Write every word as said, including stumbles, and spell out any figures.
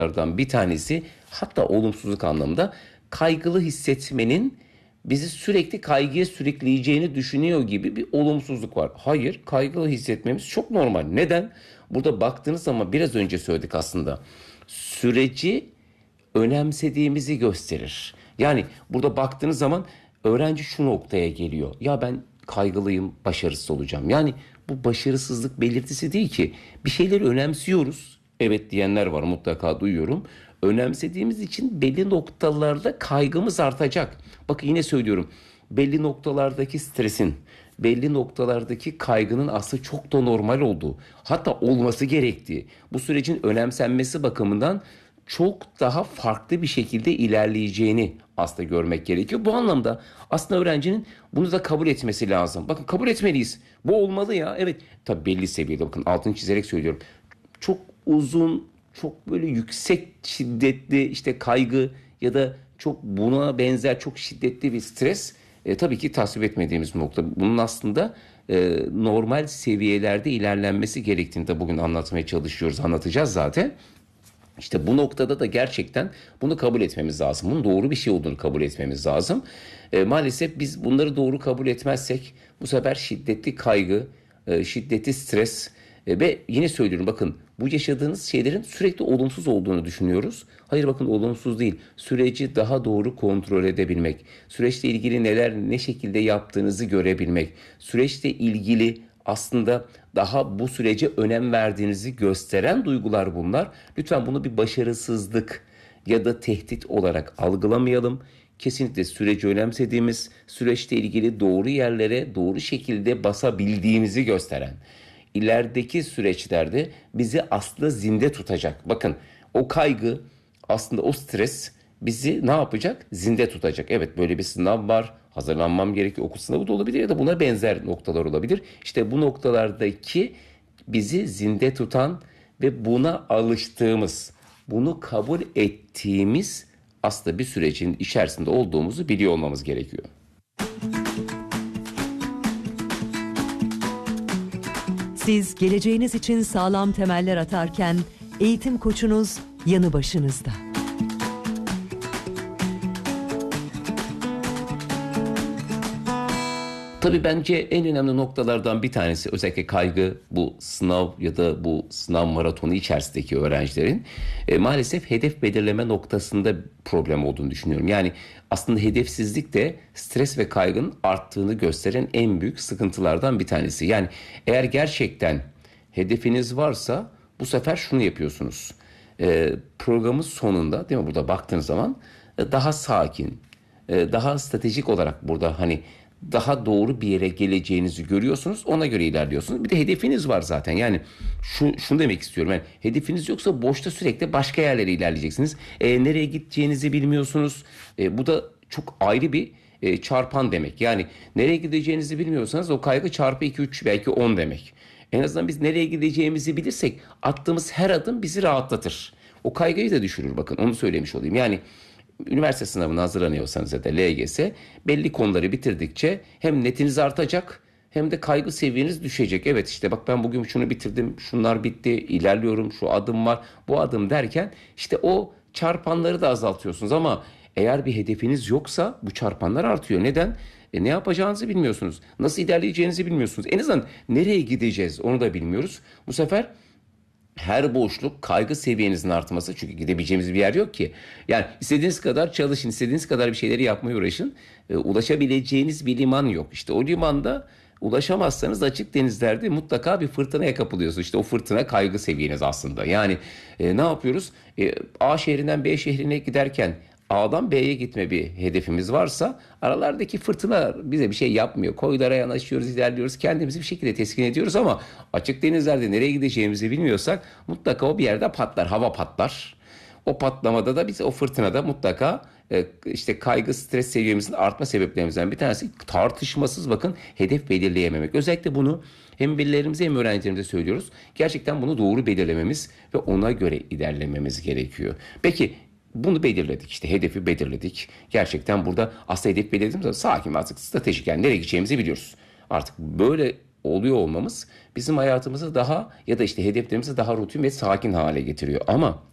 bir tanesi, hatta olumsuzluk anlamında, kaygılı hissetmenin bizi sürekli kaygıya sürükleyeceğini düşünüyor gibi bir olumsuzluk var. Hayır, kaygılı hissetmemiz çok normal. Neden? Burada baktığınız zaman biraz önce söyledik aslında. Süreci önemsediğimizi gösterir. Yani burada baktığınız zaman öğrenci şu noktaya geliyor. Ya ben kaygılıyım, başarısız olacağım. Yani bu başarısızlık belirtisi değil ki. Bir şeyleri önemsiyoruz. Evet diyenler var, mutlaka duyuyorum. Önemsediğimiz için belli noktalarda kaygımız artacak. Bakın yine söylüyorum. Belli noktalardaki stresin, belli noktalardaki kaygının aslında çok da normal olduğu, hatta olması gerektiği, bu sürecin önemsenmesi bakımından çok daha farklı bir şekilde ilerleyeceğini aslında görmek gerekiyor. Bu anlamda aslında öğrencinin bunu da kabul etmesi lazım. Bakın, kabul etmeliyiz. Bu olmalı ya. Evet, tabii belli seviyede, bakın altını çizerek söylüyorum. Çok uzun, çok böyle yüksek şiddetli işte kaygı ya da çok buna benzer çok şiddetli bir stres e, tabii ki tasvip etmediğimiz nokta. Bunun aslında e, normal seviyelerde ilerlenmesi gerektiğini de bugün anlatmaya çalışıyoruz, anlatacağız zaten. İşte bu noktada da gerçekten bunu kabul etmemiz lazım. Bunun doğru bir şey olduğunu kabul etmemiz lazım. E, maalesef biz bunları doğru kabul etmezsek bu sefer şiddetli kaygı, e, şiddetli stres e, ve yine söylüyorum, bakın bu yaşadığınız şeylerin sürekli olumsuz olduğunu düşünüyoruz. Hayır, bakın olumsuz değil. Süreci daha doğru kontrol edebilmek, süreçle ilgili neler ne şekilde yaptığınızı görebilmek, süreçle ilgili aslında daha bu sürece önem verdiğinizi gösteren duygular bunlar. Lütfen bunu bir başarısızlık ya da tehdit olarak algılamayalım. Kesinlikle süreci önemsediğimiz, süreçle ilgili doğru yerlere doğru şekilde basabildiğimizi gösteren, ilerideki süreçlerde bizi aslında zinde tutacak. Bakın, o kaygı, aslında o stres bizi ne yapacak? Zinde tutacak. Evet, böyle bir sınav var. Hazırlanmam gerekiyor. Okul sınavı da olabilir ya da buna benzer noktalar olabilir. İşte bu noktalardaki bizi zinde tutan ve buna alıştığımız, bunu kabul ettiğimiz aslında bir sürecin içerisinde olduğumuzu biliyor olmamız gerekiyor. Siz geleceğiniz için sağlam temeller atarken eğitim koçunuz yanı başınızda. Tabii bence en önemli noktalardan bir tanesi, özellikle kaygı, bu sınav ya da bu sınav maratonu içerisindeki öğrencilerin e, maalesef hedef belirleme noktasında problem olduğunu düşünüyorum. Yani aslında hedefsizlik de stres ve kaygının arttığını gösteren en büyük sıkıntılardan bir tanesi. Yani eğer gerçekten hedefiniz varsa bu sefer şunu yapıyorsunuz. E, programın sonunda, değil mi, burada baktığınız zaman e, daha sakin, e, daha stratejik olarak burada hani daha doğru bir yere geleceğinizi görüyorsunuz. Ona göre ilerliyorsunuz. Bir de hedefiniz var zaten. Yani şu, şunu demek istiyorum. Yani hedefiniz yoksa boşta sürekli başka yerlere ilerleyeceksiniz. E, nereye gideceğinizi bilmiyorsunuz. E, bu da çok ayrı bir e, çarpan demek. Yani nereye gideceğinizi bilmiyorsanız o kaygı çarpı iki üç belki on demek. En azından biz nereye gideceğimizi bilirsek attığımız her adım bizi rahatlatır. O kaygıyı da düşürür, bakın onu söylemiş olayım. Yani üniversite sınavına hazırlanıyorsanız ya da L G S, belli konuları bitirdikçe hem netiniz artacak hem de kaygı seviyeniz düşecek. Evet, işte bak ben bugün şunu bitirdim, şunlar bitti, ilerliyorum, şu adım var, bu adım derken işte o çarpanları da azaltıyorsunuz. Ama eğer bir hedefiniz yoksa bu çarpanlar artıyor. Neden? E ne yapacağınızı bilmiyorsunuz. Nasıl ilerleyeceğinizi bilmiyorsunuz. En azından nereye gideceğiz onu da bilmiyoruz. Bu sefer her boşluk kaygı seviyenizin artması, çünkü gidebileceğimiz bir yer yok ki. Yani istediğiniz kadar çalışın, istediğiniz kadar bir şeyleri yapmaya uğraşın. E, ulaşabileceğiniz bir liman yok. İşte o limanda ulaşamazsanız açık denizlerde mutlaka bir fırtınaya kapılıyorsunuz. İşte o fırtına kaygı seviyeniz aslında. Yani e, ne yapıyoruz? E, A şehrinden B şehrine giderken A'dan B'ye gitme bir hedefimiz varsa aralardaki fırtına bize bir şey yapmıyor. Koylara yanaşıyoruz, ilerliyoruz, kendimizi bir şekilde teskin ediyoruz ama açık denizlerde nereye gideceğimizi bilmiyorsak mutlaka o bir yerde patlar, hava patlar. O patlamada da biz o fırtınada mutlaka e, işte kaygı, stres seviyemizin artma sebeplerimizden bir tanesi tartışmasız, bakın, hedef belirleyememek. Özellikle bunu hem velilerimize hem öğrencilerimize söylüyoruz. Gerçekten bunu doğru belirlememiz ve ona göre ilerlememiz gerekiyor. Peki, bunu belirledik, işte hedefi belirledik. Gerçekten burada aslında hedef belirlediğimiz zaman sakin, artık stratejik, yani nereye gideceğimizi biliyoruz. Artık böyle oluyor olmamız bizim hayatımızı daha ya da işte hedeflerimizi daha rutin ve sakin hale getiriyor. Ama